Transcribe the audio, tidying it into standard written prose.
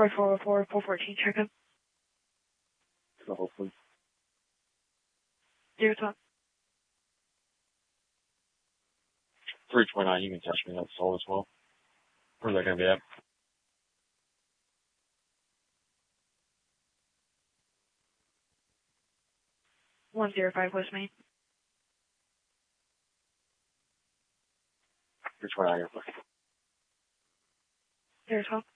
North 404, 414, check in. Level, please. 0 top. 329, you can touch me, that's all as well. Where's that going to be at? 105 West Main. 329, you're fine. 0 top.